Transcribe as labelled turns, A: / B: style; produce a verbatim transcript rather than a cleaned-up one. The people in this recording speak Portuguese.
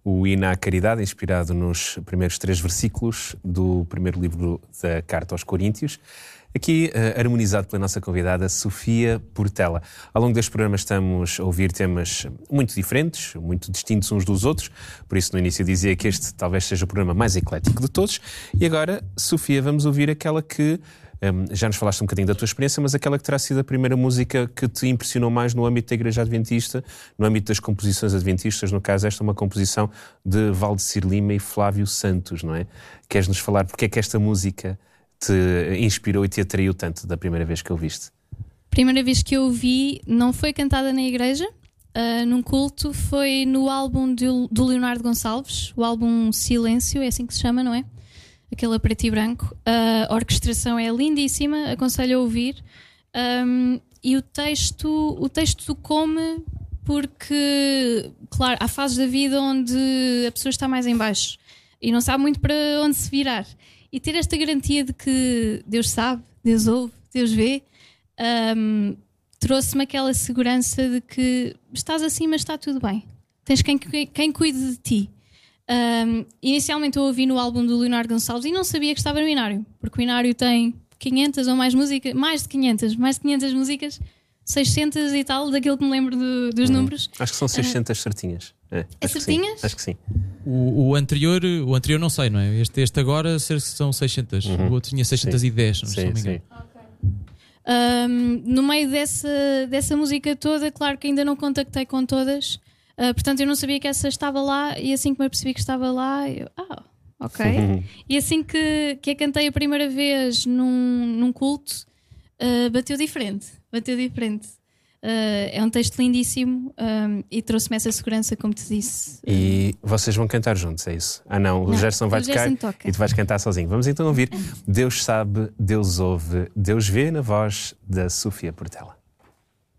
A: o hino à caridade, inspirado nos primeiros três versículos do primeiro livro da Carta aos Coríntios. Aqui, uh, harmonizado pela nossa convidada, Sofia Portela. Ao longo deste programa estamos a ouvir temas muito diferentes, muito distintos uns dos outros, por isso no início dizia que este talvez seja o programa mais eclético de todos. E agora, Sofia, vamos ouvir aquela que, um, já nos falaste um bocadinho da tua experiência, mas aquela que terá sido a primeira música que te impressionou mais no âmbito da Igreja Adventista, no âmbito das composições adventistas. No caso, esta é uma composição de Valdecir Lima e Flávio Santos, não é? Queres-nos falar porque é que esta música te inspirou e te atraiu tanto da primeira vez que eu viste?
B: Primeira vez que eu vi não foi cantada na igreja, uh, num culto, foi no álbum do, do Leonardo Gonçalves, o álbum Silêncio, é assim que se chama, não é? Aquele a preto e branco. Uh, a orquestração é lindíssima, aconselho a ouvir. Um, e o texto, o texto tocou-me porque, claro, há fases da vida onde a pessoa está mais em baixo e não sabe muito para onde se virar. E ter esta garantia de que Deus sabe, Deus ouve, Deus vê, um, trouxe-me aquela segurança de que estás assim, mas está tudo bem. Tens quem, quem cuide de ti. Um, inicialmente eu ouvi no álbum do Leonardo Gonçalves e não sabia que estava no Inário, porque o Inário tem quinhentas ou mais músicas, mais de quinhentas, mais de quinhentas músicas, seiscentas e tal, daquilo que me lembro de, dos hum, números.
A: Acho que são seiscentas uh, certinhas. É,
B: é
A: acho
B: certinhas?
A: Que acho que sim.
C: O, o anterior, o anterior não sei, não é? Este, este agora são seiscentas. Uhum. O outro tinha seiscentas e dez, sim. Não
A: sim,
C: me
A: sim.
B: Okay. Um, no meio dessa, dessa música toda, claro que ainda não contactei com todas, uh, portanto eu não sabia que essa estava lá, e assim que me apercebi que estava lá, eu, ah, ok. Uhum. E assim que, que a cantei a primeira vez num, num culto, uh, bateu diferente, bateu diferente. Uh, é um texto lindíssimo, um, e trouxe-me essa segurança, como te disse.
A: E vocês vão cantar juntos, é isso? Ah não, o não, Gerson vai o tocar Gerson toca. E tu vais cantar sozinho. Vamos então ouvir Deus sabe, Deus ouve, Deus vê, na voz da Sofia Portela.